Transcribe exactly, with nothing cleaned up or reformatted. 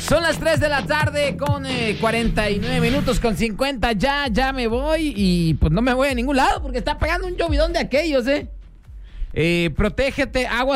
Son las tres de la tarde con eh, cuarenta y nueve minutos con cincuenta. Ya, ya me voy y pues no me voy a ningún lado porque está pegando un llovidón de aquellos, ¿eh? eh protégete, agua